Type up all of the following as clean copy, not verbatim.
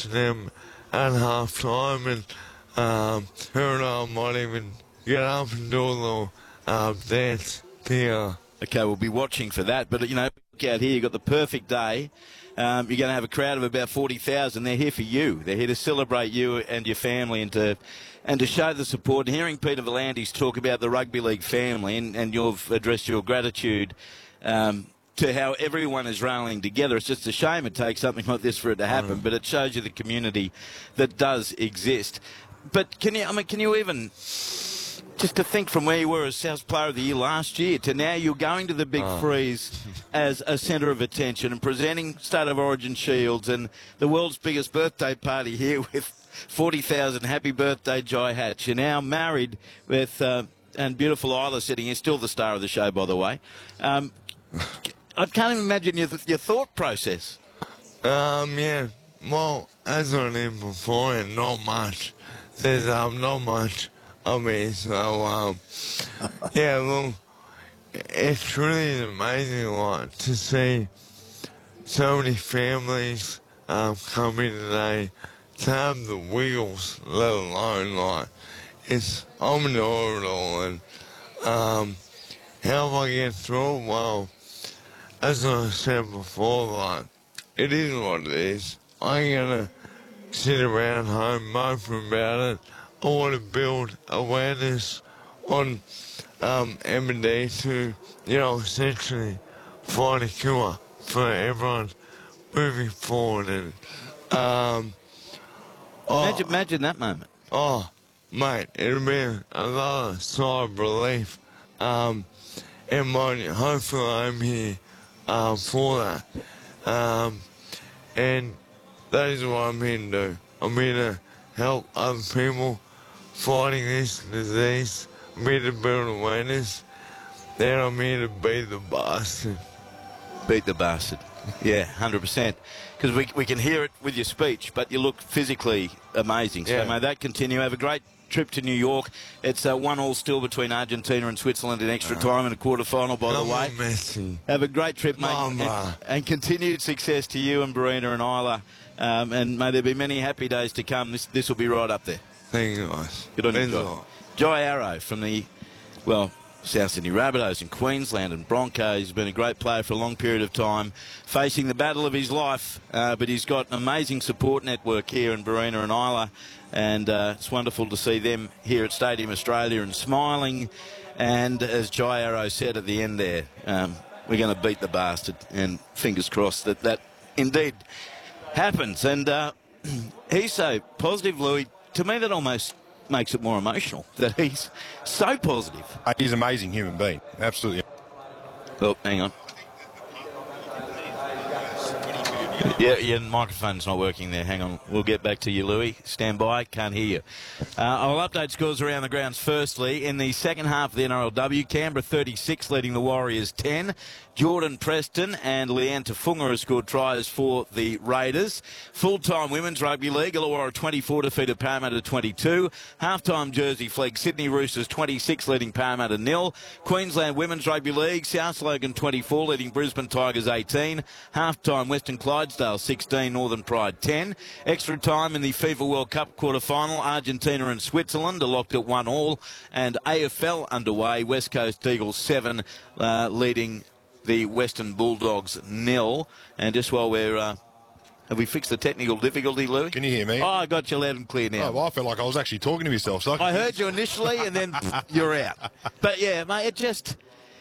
watching them at half time, and her and I might even get up and do a little dance here. Okay, we'll be watching for that. But, you know, look out here, you've got the perfect day. You're going to have a crowd of about 40,000. They're here for you. They're here to celebrate you and your family and to show the support. And hearing Peter V'landys talk about the rugby league family, and you've addressed your gratitude to how everyone is rallying together. It's just a shame it takes something like this for it to happen, but it shows you the community that does exist. But can you even... Just to think from where you were as South Player of the Year last year to now you're going to the Big Freeze as a centre of attention and presenting State of Origin shields and the world's biggest birthday party here with 40,000 happy birthday Jai Hatch. You're now married with, and beautiful Isla sitting here, still the star of the show, by the way. I can't even imagine your thought process. Yeah, well, as I did before, and not much. There's not much. I mean, so, yeah, look, it's really amazing, like, to see so many families come in today, to have the wheels, let alone, like, I'm enjoying it all, and how I get through it, well, as I said before, like, it is what it is. I ain't gonna sit around home moping about it. I want to build awareness on M&D to, you know, essentially find a cure for everyone moving forward. And imagine that moment. Oh, mate, it'll be another sigh of relief. And hopefully I'm here for that. And that is what I'm here to do. I'm here to help other people fighting this disease. I'm here to build awareness. Then I'm here to beat the bastard. Beat the bastard. Yeah, 100%. Because we can hear it with your speech, but you look physically amazing. So may that continue. Have a great trip to New York. It's 1-1 still between Argentina and Switzerland in extra time in a quarter-final, by the way. Messi. Have a great trip, mate. And continued success to you and Barina and Isla. And may there be many happy days to come. This will be right up there. Thank you, guys. Good on you, Jai. Jai Arrow from the, South Sydney Rabbitohs in Queensland and Broncos. He's been a great player for a long period of time, facing the battle of his life. But he's got an amazing support network here in Barina and Isla. And it's wonderful to see them here at Stadium Australia and smiling. And as Jai Arrow said at the end there, we're going to beat the bastard. And fingers crossed that indeed happens. And he's so positive, Louis. To me, that almost makes it more emotional, that he's so positive. He's an amazing human being, absolutely. Oh, hang on. Yeah, your microphone's not working there. Hang on. We'll get back to you, Louis. Stand by. Can't hear you. I'll update scores around the grounds firstly. In the second half of the NRLW, Canberra 36 leading the Warriors 10. Jordan Preston and Leanne Tafunga have scored tries for the Raiders. Full-time Women's Rugby League, Illawarra 24 defeated Parramatta 22. Half-time Jersey Flegg, Sydney Roosters 26 leading Parramatta 0. Queensland Women's Rugby League, South Logan 24 leading Brisbane Tigers 18. Half-time Western Clydesdale 16, Northern Pride 10. Extra time in the FIFA World Cup quarter-final, Argentina and Switzerland are locked at 1-1. And AFL underway, West Coast Eagles 7 leading the Western Bulldogs 0. And just while we're... have we fixed the technical difficulty, Louis? Can you hear me? Oh, I got you loud and clear now. Oh, well, I felt like I was actually talking to myself. So I heard you initially and then you're out. But yeah, mate, it just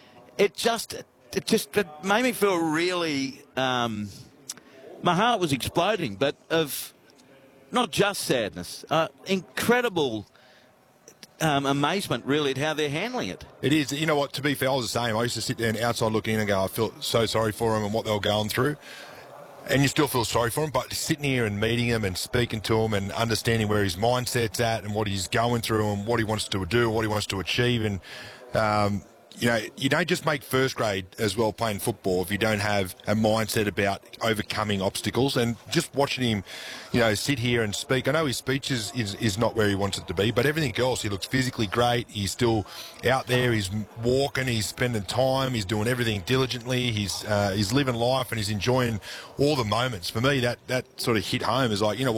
made me feel really... my heart was exploding, but of not just sadness, incredible... amazement, really, at how they're handling it. It is. You know what, to be fair, I was the same. I used to sit there and outside looking in and go, I felt so sorry for them and what they were going through. And you still feel sorry for him, but sitting here and meeting him and speaking to him and understanding where his mindset's at and what he's going through and what he wants to do, what he wants to achieve. And, you don't just make first grade as well playing football if you don't have a mindset about overcoming obstacles. And just watching him, sit here and speak. I know his speech is not where he wants it to be, but everything else, he looks physically great. He's still out there. He's walking. He's spending time. He's doing everything diligently. He's living life and he's enjoying all the moments. For me, that sort of hit home is like,